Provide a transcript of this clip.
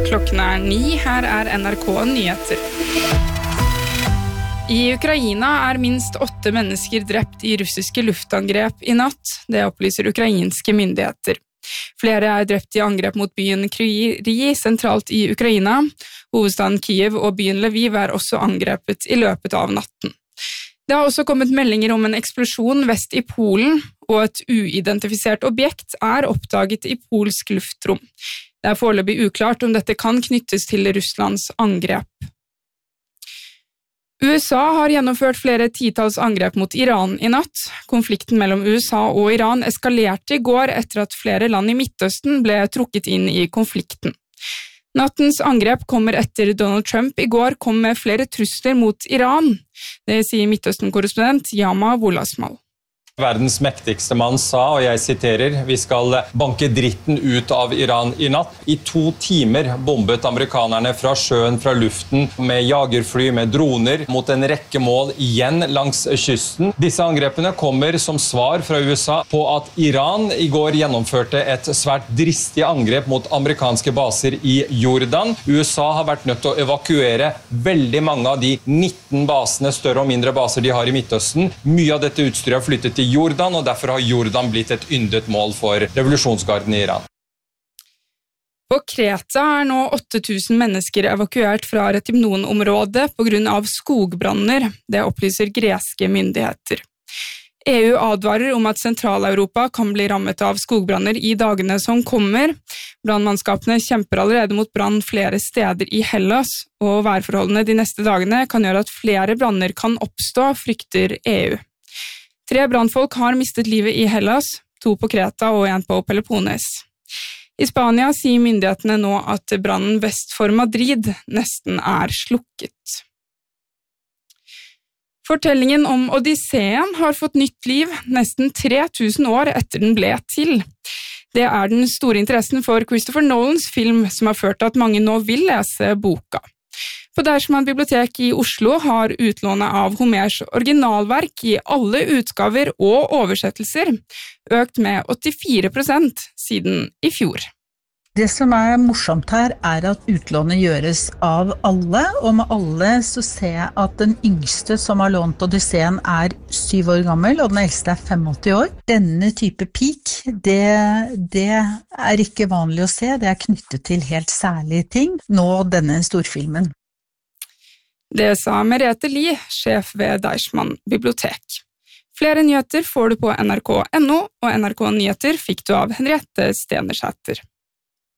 Klokken 9, her NRK Nyheter. I Ukraina minst 8 mennesker drept i russiske luftangrep i natt, det opplyser ukrainske myndigheter. Flere drept i angrep mot byen Kryvyi sentralt i Ukraina. Hovedstaden Kiev og byen Lviv også angrepet i løpet av natten. Det har også kommet meldinger om en eksplosjon vest i Polen, og et uidentifisert objekt oppdaget i polsk luftrom. Det foreløpig uklart om dette kan knyttes til Russlands angrep. USA har gjennomført flere titalls angrep mot Iran i natt. Konflikten mellom USA og Iran eskalerte i går etter at flere land i Midtøsten ble trukket inn i konflikten. Nattens angrep kommer etter Donald Trump i går kom med flere trusler mot Iran. Det sier Midtøsten-korrespondent Yama Wolasmal. Verdens mektigste mann sa, og jeg siterer, vi skal banke dritten ut av Iran i natt. I 2 timer bombet amerikanerne fra sjøen, fra luften, med jagerfly, med droner, mot en rekke mål igjen langs kysten. Disse angrepene kommer som svar fra USA på at Iran i går gjennomførte et svært dristig angrep mot amerikanske baser i Jordan. USA har vært nødt til å evakuere veldig mange av de 19 basene, større og mindre baser de har i Midtøsten. Mye av dette utstyret har flyttet til Jordan, og derfor har Jordan blitt et yndet mål for revolusjonsgarden i Iran. På Kreta nå 8000 mennesker evakuert fra Retimnon-området på grunn av skogbranner, det opplyser greske myndigheter. EU advarer om at Sentral-Europa kan bli rammet av skogbranner i dagene som kommer. Brannmannskapene kjemper allerede mot brann flere steder i Hellas, og værforholdene de neste dagene kan gjøre at flere branner kan oppstå, frykter EU. 3 brannfolk har mistet livet i Hellas, 2 på Kreta og 1 på Peloponnes. I Spania sier myndighetene nå at brannen vest for Madrid nesten slukket. Fortellingen om Odysseen har fått nytt liv nesten 3000 år etter den ble til. Det den store interessen for Christopher Nolans film som har ført til at mange nå vil lese boka. På Deichman bibliotek i Oslo har utlånet av Homers originalverk i alle utgaver og oversettelser økt med 84% siden i fjor. Det som morsomt her at utlånet gjøres av alle, og med alle så ser jeg at den yngste som har lånt Odysseen 7 år gammel, og den eldste 85 år. Denne type peak, det ikke vanlig å se, det knyttet til helt særlige ting, nå denne storfilmen. Det sa Merete Li, sjef ved Deichman bibliotek. Flere nyheter får du på NRK.no, og NRK Nyheter fikk du av Henriette Stenersæter.